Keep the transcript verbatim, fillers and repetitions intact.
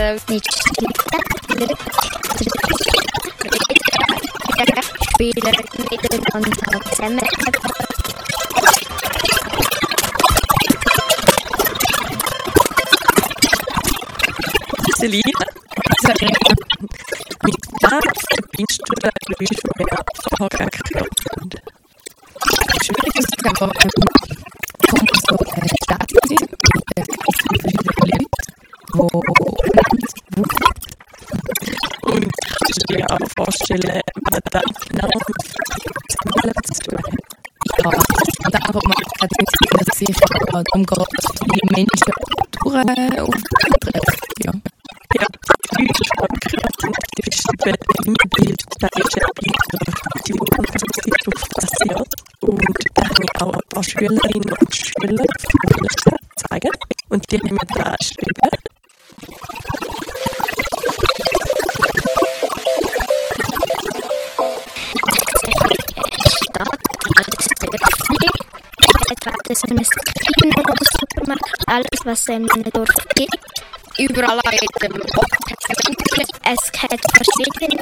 äh, nicht Spieler miteinander zusammen. Selina, Serena, mit was verbindest du den Geräusch von mir vorher gehört? Schwierig ist es einfach, kommt so eine Stadt sind, mit verschiedenen Leuten, wo und kannst du dir auch vorstellen, was das genau mit zu tun hat? ja, und einfach mal gerade dass es sich darum geht, dass viele Menschen durch auftreffen. Ja. Ja, die Geräuschsprache und die verschiedenen Bild, da ist ja die Zukunft auf passiert. Und da habe ich auch ein paar Schülerinnen und Schüler von der Stadt zeigen. Und die haben mir da geschrieben. Das ist ein Kino oder Supermarkt, alles was es in einem Dorf gibt. Überall an jedem Ort. Es hat verschiedene